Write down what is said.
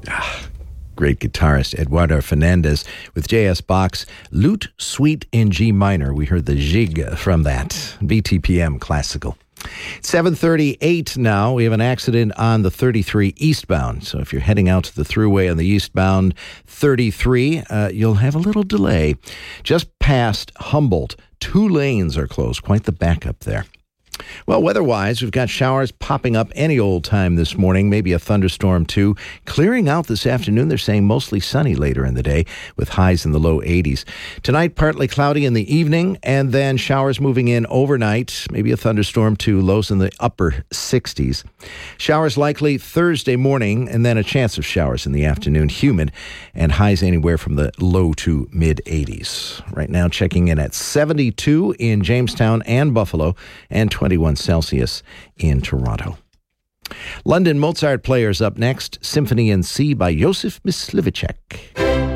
Great guitarist Eduardo Fernandez with J.S. Bach's Lute Suite in G minor. We heard the jig from that. BTPM Classical. 7:38 now. We have an accident on the 33 eastbound. So if you're heading out to the thruway on the eastbound 33, you'll have a little delay. Just past Humboldt, 2 lanes are closed. Quite the backup there. Well, weather-wise, we've got showers popping up any old time this morning, maybe a thunderstorm too. Clearing out this afternoon, they're saying mostly sunny later in the day with highs in the low 80s. Tonight, partly cloudy in the evening, and then showers moving in overnight, maybe a thunderstorm too, lows in the upper 60s. Showers likely Thursday morning, and then a chance of showers in the afternoon, humid, and highs anywhere from the low to mid-80s. Right now, checking in at 72 in Jamestown and Buffalo, and 21 Celsius in Toronto. London Mozart Players up next. Symphony in C by Joseph Myslivicek.